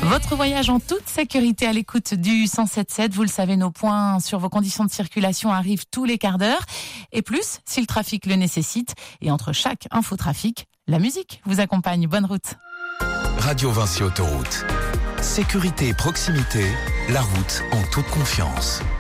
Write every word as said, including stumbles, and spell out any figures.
Votre voyage en toute sécurité à l'écoute du cent sept sept. Vous le savez, nos points sur vos conditions de circulation arrivent tous les quarts d'heure. Et plus, si le trafic le nécessite. Et entre chaque infotrafic, la musique vous accompagne. Bonne route. Radio Vinci Autoroute. Sécurité et proximité, la route en toute confiance.